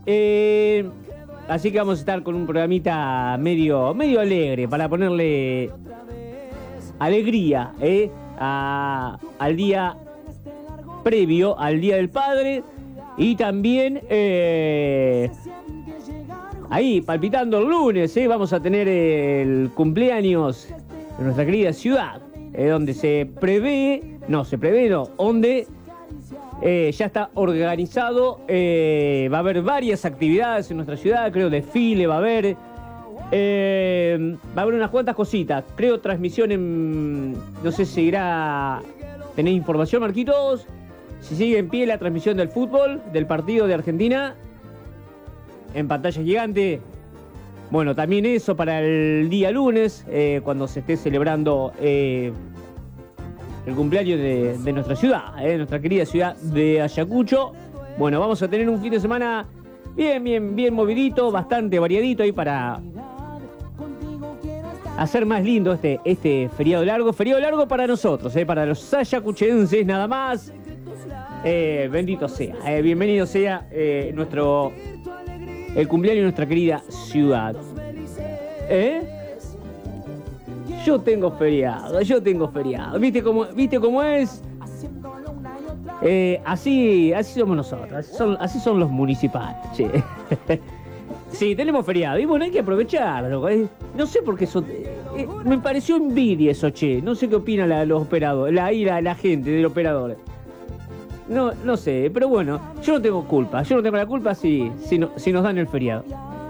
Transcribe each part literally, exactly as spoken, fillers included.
Eh, así que vamos a estar con un programita medio, medio alegre para ponerle alegría eh, a, al día previo, al Día del Padre. Y también eh, ahí, palpitando el lunes, eh, vamos a tener el cumpleaños de nuestra querida ciudad, eh, donde se prevé, no, se prevé, no, donde eh, ya está organizado, eh, va a haber varias actividades en nuestra ciudad, creo desfile va a haber, eh, va a haber unas cuantas cositas, creo transmisión en, no sé si irá, ¿tenéis información, Marquitos? Si sigue en pie la transmisión del fútbol, del partido de Argentina, en pantalla gigante. Bueno, también eso para el día lunes, eh, cuando se esté celebrando eh, el cumpleaños de, de nuestra ciudad, eh, nuestra querida ciudad de Ayacucho. Bueno, vamos a tener un fin de semana bien, bien, bien movidito, bastante variadito ahí para hacer más lindo este, este feriado largo. Feriado largo para nosotros, eh, para los ayacuchenses nada más. Eh, bendito sea, eh, bienvenido sea eh, nuestro el cumpleaños de nuestra querida ciudad. ¿Eh? Yo tengo feriado, yo tengo feriado. ¿Viste cómo, viste cómo es? Eh, así, así somos nosotros, así son, así son los municipales, che. Sí, tenemos feriado y bueno, hay que aprovecharlo. Eh. No sé por qué eso. Eh, me pareció envidia eso, che. No sé qué opina la, los operadores, la, la, la gente del operador. No, no sé, pero bueno, yo no tengo culpa. Yo no tengo la culpa si, si, no, si nos dan el feriado.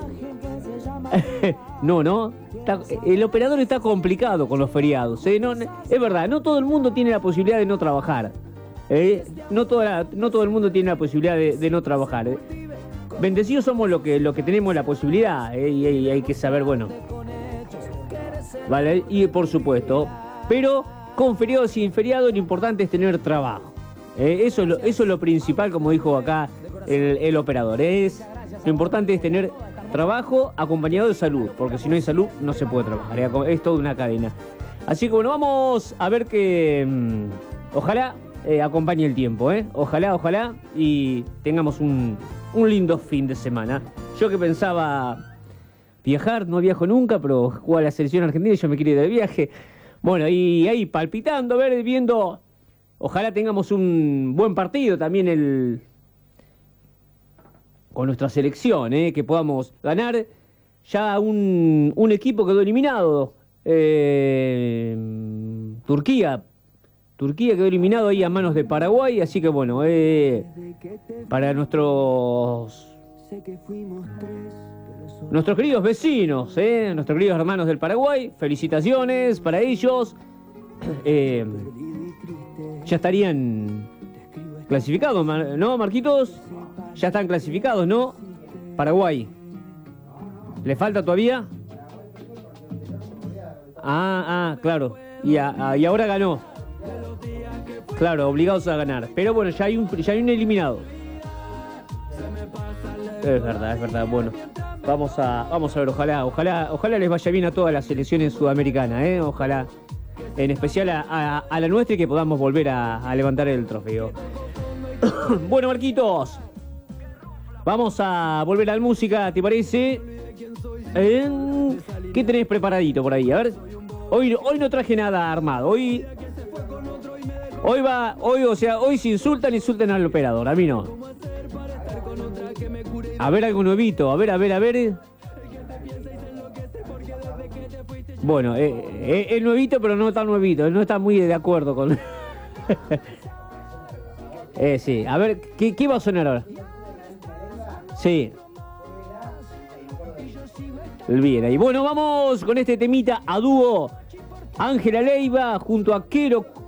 No, no. Está, el operador está complicado con los feriados. ¿eh? No, es verdad, no todo el mundo tiene la posibilidad de no trabajar. ¿eh? No, toda la, no todo el mundo tiene la posibilidad de, de no trabajar. ¿eh? Bendecidos somos los que, lo que tenemos la posibilidad. ¿eh? Y, y hay que saber, bueno. Vale, y por supuesto. Pero con feriado o sin feriado, lo importante es tener trabajo. Eh, eso, es lo, eso es lo principal, como dijo acá el, el operador. Es, lo importante es tener trabajo acompañado de salud, porque si no hay salud no se puede trabajar. Es toda una cadena. Así que bueno, vamos a ver que mmm, ojalá eh, acompañe el tiempo, ¿eh? Ojalá, ojalá y tengamos un, un lindo fin de semana. Yo que pensaba viajar, no viajo nunca, pero juega la selección argentina y yo me quiero ir de viaje. Bueno, y ahí palpitando, a ver, viendo. Ojalá tengamos un buen partido también el con nuestra selección, ¿eh? Que podamos ganar. Ya un, un equipo quedó eliminado. Eh, Turquía. Turquía quedó eliminado ahí a manos de Paraguay. Así que bueno, eh, para nuestros nuestros queridos vecinos, ¿eh? Nuestros queridos hermanos del Paraguay. Felicitaciones para ellos. Eh, ya estarían clasificados, ¿no, Marquitos? Ya están clasificados, ¿no? Paraguay. ¿Le falta todavía? Ah, ah, claro. Y, a, y ahora ganó. Claro, obligados a ganar. Pero bueno, ya hay un, ya hay un eliminado. Es verdad, es verdad. Bueno, vamos a, vamos a ver, ojalá, ojalá, ojalá les vaya bien a todas las selecciones sudamericanas, ¿eh? Ojalá. En especial a, a, a la nuestra y que podamos volver a, a levantar el trofeo. Bueno, Marquitos, vamos a volver a la música, ¿te parece? Eh, ¿Qué tenés preparadito por ahí? A ver, hoy, hoy no traje nada armado. Hoy, hoy va, hoy, o sea, hoy si insultan, insulten al operador. A mí no. A ver algo nuevito, a ver, a ver, a ver. Bueno, eh, eh, es nuevito, pero no tan nuevito. No está muy de acuerdo con... eh, sí, a ver, ¿qué, ¿qué va a sonar ahora? Sí. Bien, ahí. Bueno, vamos con este temita a dúo. Ángela Leiva junto a Quero